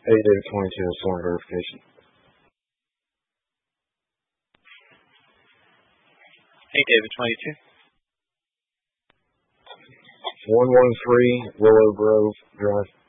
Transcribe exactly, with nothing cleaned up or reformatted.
Hey, David twenty-two, sworn verification. Hey, David twenty-two. one one three Willow Grove Drive.